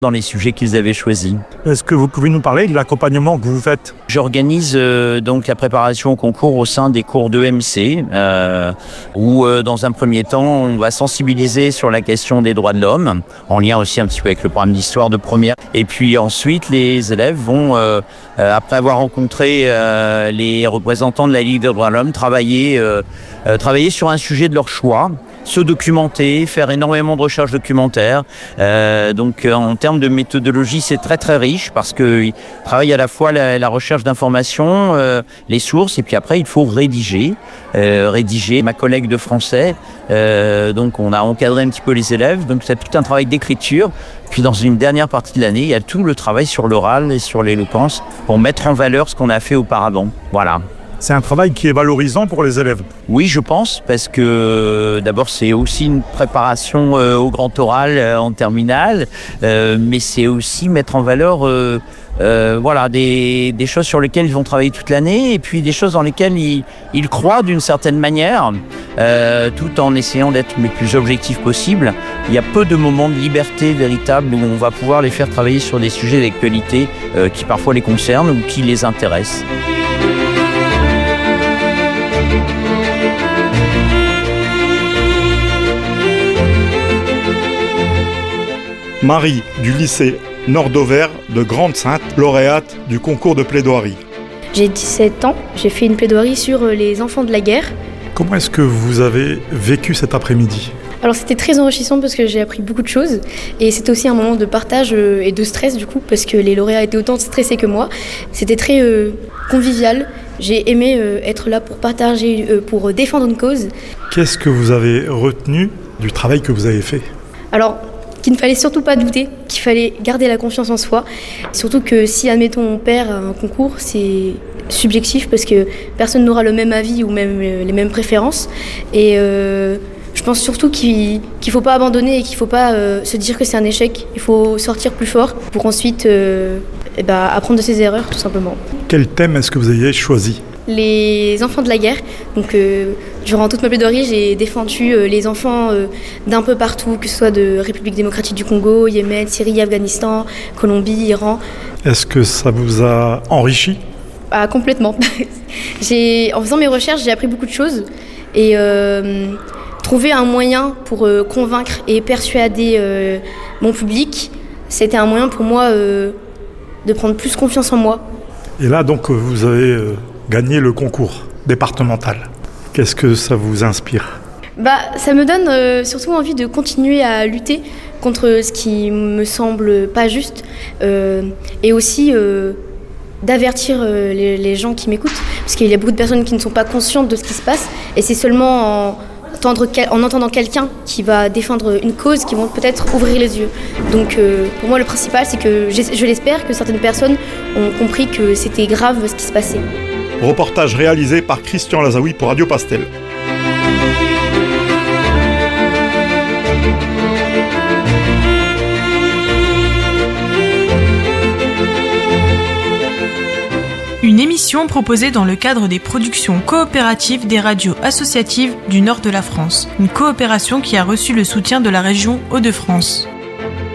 dans les sujets qu'ils avaient choisis. Est-ce que vous pouvez nous parler de l'accompagnement que vous faites ? J'organise donc la préparation au concours au sein des cours d'EMC, où dans un premier temps, on va sensibiliser sur la question des droits de l'homme, en lien aussi un petit peu avec le programme d'histoire de première. Et puis ensuite, les élèves vont, après avoir rencontré les représentants de la Ligue des droits de l'homme, travailler sur un sujet de leur choix, se documenter, faire énormément de recherches documentaires. Donc en termes de méthodologie, c'est très très riche parce qu'il travaille à la fois la recherche d'informations, les sources, et puis après il faut rédiger. Ma collègue de français, donc on a encadré un petit peu les élèves, donc c'est tout un travail d'écriture. Puis dans une dernière partie de l'année, il y a tout le travail sur l'oral et sur l'éloquence pour mettre en valeur ce qu'on a fait auparavant. Voilà. C'est un travail qui est valorisant pour les élèves. Oui, je pense, parce que d'abord c'est aussi une préparation au grand oral en terminale, mais c'est aussi mettre en valeur des choses sur lesquelles ils vont travailler toute l'année, et puis des choses dans lesquelles ils croient d'une certaine manière, tout en essayant d'être le plus objectif possible. Il y a peu de moments de liberté véritable où on va pouvoir les faire travailler sur des sujets d'actualité qui parfois les concernent ou qui les intéressent. Marie, du lycée Nord d'Auvers de Grande-Synthe, lauréate du concours de plaidoirie. J'ai 17 ans, j'ai fait une plaidoirie sur les enfants de la guerre. Comment est-ce que vous avez vécu cet après-midi ? Alors c'était très enrichissant parce que j'ai appris beaucoup de choses et c'était aussi un moment de partage et de stress du coup parce que les lauréats étaient autant stressés que moi. C'était très convivial, j'ai aimé être là pour partager, pour défendre une cause. Qu'est-ce que vous avez retenu du travail que vous avez fait ? Alors qu'il ne fallait surtout pas douter, qu'il fallait garder la confiance en soi. Surtout que si, admettons, on perd un concours, c'est subjectif parce que personne n'aura le même avis ou même les mêmes préférences. Et je pense surtout qu'il ne faut pas abandonner et qu'il ne faut pas se dire que c'est un échec. Il faut sortir plus fort pour ensuite apprendre de ses erreurs, tout simplement. Quel thème est-ce que vous avez choisi ? Les enfants de la guerre. Donc, durant toute ma plaidoirie, j'ai défendu les enfants d'un peu partout, que ce soit de République démocratique du Congo, Yémen, Syrie, Afghanistan, Colombie, Iran. Est-ce que ça vous a enrichi ? Complètement. En faisant mes recherches, j'ai appris beaucoup de choses et trouver un moyen pour convaincre et persuader mon public, c'était un moyen pour moi de prendre plus confiance en moi. Et là, donc, vous avez gagné le concours départemental. Qu'est-ce que ça vous inspire ? Ça me donne surtout envie de continuer à lutter contre ce qui me semble pas juste et aussi d'avertir les gens qui m'écoutent parce qu'il y a beaucoup de personnes qui ne sont pas conscientes de ce qui se passe et c'est seulement en entendant quelqu'un qui va défendre une cause qui vont peut-être ouvrir les yeux. Donc pour moi le principal c'est que je l'espère que certaines personnes ont compris que c'était grave ce qui se passait. Reportage réalisé par Christian Lazaoui pour Radio Pastel. Une émission proposée dans le cadre des productions coopératives des radios associatives du nord de la France. Une coopération qui a reçu le soutien de la région Hauts-de-France.